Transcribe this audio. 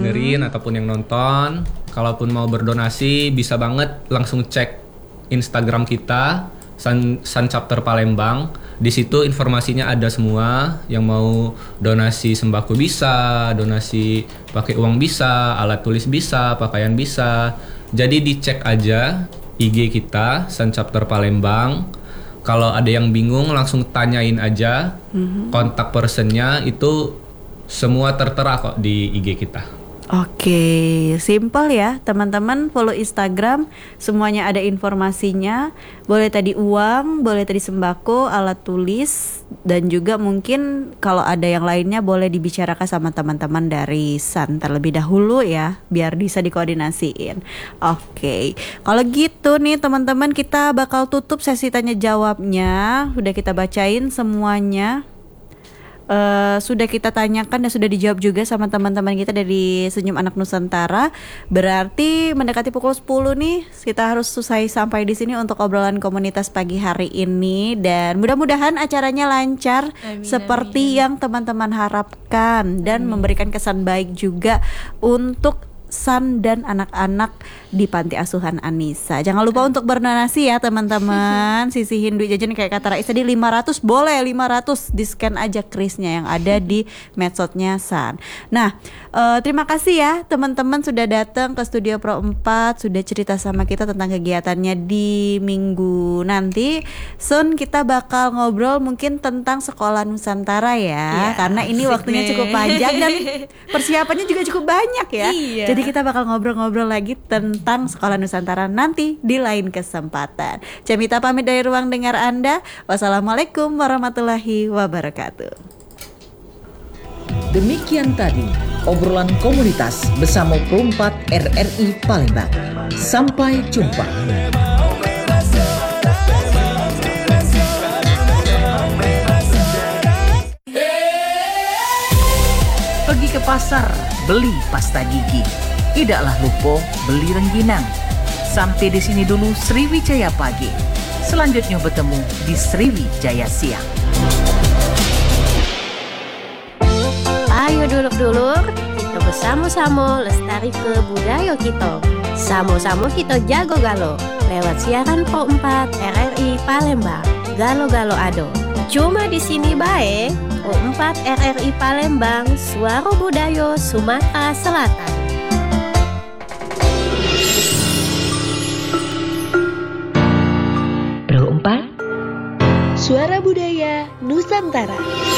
dengerin ataupun yang nonton. Kalaupun mau berdonasi bisa banget langsung cek Instagram kita Sun Chapter Palembang. Di situ informasinya ada semua. Yang mau donasi sembako bisa, donasi pakai uang bisa, alat tulis bisa, pakaian bisa. Jadi dicek aja IG kita Sun Chapter Palembang. Kalau ada yang bingung langsung tanyain aja. Kontak personnya itu semua tertera kok di IG kita. Oke, simple ya teman-teman, follow Instagram, semuanya ada informasinya. Boleh tadi uang, boleh tadi sembako, alat tulis, dan juga mungkin kalau ada yang lainnya boleh dibicarakan sama teman-teman dari Sun terlebih dahulu ya, biar bisa dikoordinasiin. Oke, kalau gitu nih teman-teman, kita bakal tutup sesi tanya jawabnya. Udah kita bacain semuanya. Sudah kita tanyakan dan sudah dijawab juga sama teman-teman kita dari Senyum Anak Nusantara. Berarti mendekati pukul 10 nih, kita harus selesai sampai di sini untuk obrolan komunitas pagi hari ini. Dan mudah-mudahan acaranya lancar seperti yang teman-teman harapkan dan memberikan kesan baik juga untuk Sun dan anak-anak di Panti Asuhan Anissa. Jangan lupa untuk berdonasi ya teman-teman. Sisihin duit jajan kayak kata Rais tadi 500 boleh 500 di scan aja krisnya yang ada di medsosnya Sun. Nah, terima kasih ya teman-teman sudah datang ke Studio Pro 4, sudah cerita sama kita tentang kegiatannya di minggu nanti. Sun, kita bakal ngobrol mungkin tentang Sekolah Nusantara ya, karena ini waktunya cukup panjang dan persiapannya juga cukup banyak ya. Jadi kita bakal ngobrol-ngobrol lagi tentang Sekolah Nusantara nanti di lain kesempatan. Jamita pamit dari ruang dengar Anda. Wassalamualaikum warahmatullahi wabarakatuh. Demikian tadi obrolan komunitas bersama Pro 4 RRI Palembang. Sampai jumpa. Pergi ke pasar, beli pasta gigi. Tidaklah lupa beli rengginang. Sampai di sini dulu Sriwijaya Pagi. Selanjutnya bertemu di Sriwijaya Siang. Ayo dulur-dulur, kita bersama-sama lestari ke budaya kita. Sama-sama kita jago galo lewat siaran Pro 4 RRI Palembang. Galo-galo ado. Cuma di sini bae, Pro 4 RRI Palembang, suara budaya Sumatera Selatan. Suara Budaya Nusantara.